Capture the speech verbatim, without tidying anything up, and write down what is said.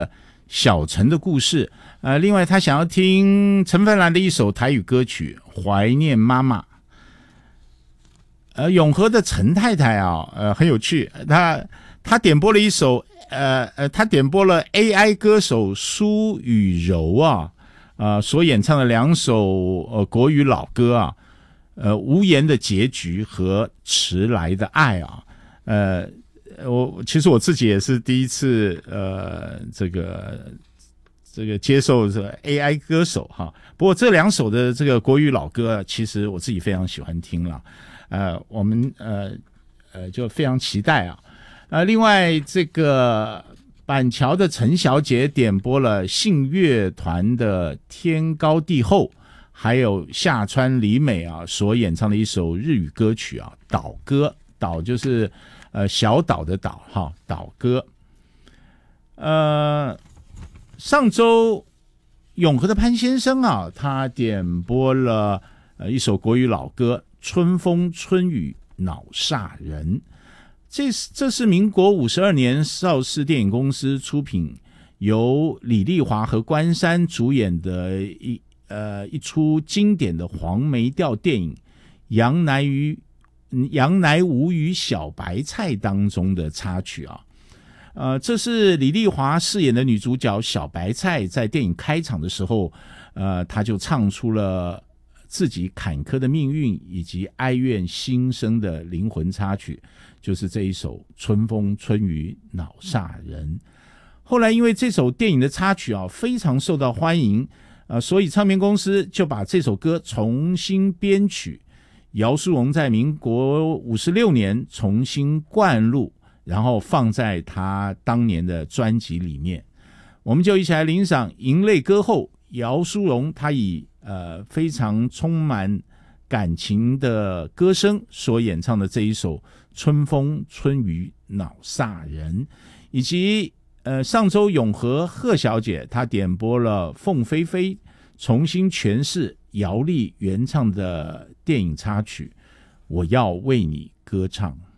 小陈的故事。呃，另外他想要听陈芬兰的一首台语歌曲《怀念妈妈》。呃，永和的陈太太啊，呃，很有趣，她她点播了一首，呃呃，她点播了 A I 歌手苏雨柔啊，呃，所演唱的两首呃国语老歌啊，呃，无言的结局和迟来的爱啊，呃，我其实我自己也是第一次，呃，这个这个接受这 A I 歌手哈，不过这两首的这个国语老歌，其实我自己非常喜欢听了。呃，我们呃呃就非常期待啊。呃，另外这个板桥的陈小姐点播了信乐团的《天高地厚》，还有下川里美啊所演唱的一首日语歌曲啊，岛歌，岛就是呃小岛的岛哈，岛歌。呃，上周永和的潘先生啊，他点播了呃一首国语老歌。春风春雨恼煞人，这这是民国五十二年邵氏电影公司出品，由李丽华和关山主演的一呃一出经典的黄梅调电影《杨乃与杨乃武与小白菜》当中的插曲啊。呃，这是李丽华饰演的女主角小白菜，在电影开场的时候，呃，她就唱出了自己坎坷的命运以及哀怨心声的灵魂插曲，就是这一首《春风春雨恼煞人》。后来因为这首电影的插曲啊非常受到欢迎，呃，所以唱片公司就把这首歌重新编曲，姚淑蓉在民国五十六年重新灌录，然后放在他当年的专辑里面。我们就一起来欣赏银泪歌后姚淑蓉，她以呃，非常充满感情的歌声所演唱的这一首《春风春雨恼煞人》，以及呃上周永和贺小姐她点播了凤飞飞重新诠释姚丽原唱的电影插曲《我要为你歌唱》。